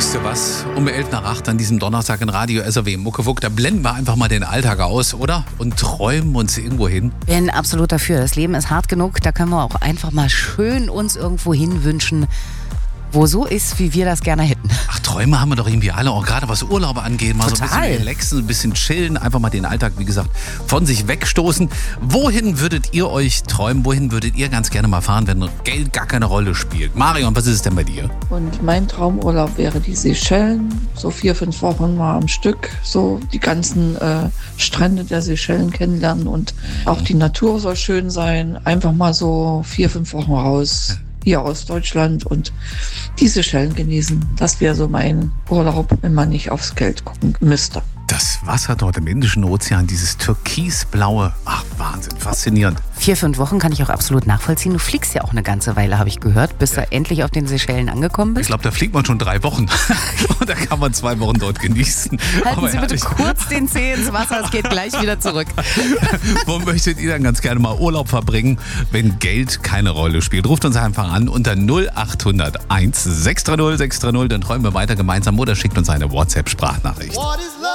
Wisst ihr was? Um 7:11 an diesem Donnerstag in Radio SAW Muckefuck, da blenden wir einfach mal den Alltag aus, oder? Und träumen uns irgendwo hin. Bin absolut dafür. Das Leben ist hart genug, da können wir auch einfach mal schön uns irgendwo hin wünschen, wo so ist, wie wir das gerne hätten. Ach, Träume haben wir doch irgendwie alle, auch gerade was Urlaube angeht. Mal Total. so ein bisschen relaxen, ein bisschen chillen, einfach mal den Alltag, wie gesagt, von sich wegstoßen. Wohin würdet ihr euch träumen? Wohin würdet ihr ganz gerne mal fahren, wenn Geld gar keine Rolle spielt? Marion, was ist es denn bei dir? Und mein Traumurlaub wäre die Seychellen, so 4-5 Wochen mal am Stück, so die ganzen Strände der Seychellen kennenlernen und auch die Natur soll schön sein, einfach mal so 4-5 Wochen raus, hier aus Deutschland und die Seychellen genießen. Das wäre so mein Urlaub, wenn man nicht aufs Geld gucken müsste. Das Wasser dort im Indischen Ozean, dieses türkisblaue, ach Wahnsinn, faszinierend. 4-5 Wochen kann ich auch absolut nachvollziehen. Du fliegst ja auch eine ganze Weile, habe ich gehört, bis du endlich auf den Seychellen angekommen Ich bist. glaube, da fliegt man schon 3 Wochen und da kann man 2 Wochen dort genießen. Halten Aber Sie bitte herrlich. kurz den Zeh ins Wasser, es geht gleich wieder zurück. Wo möchtet ihr dann ganz gerne mal Urlaub verbringen, wenn Geld keine Rolle spielt? Ruft uns einfach an unter 0800 1 630 630, dann träumen wir weiter gemeinsam oder schickt uns eine WhatsApp-Sprachnachricht. What is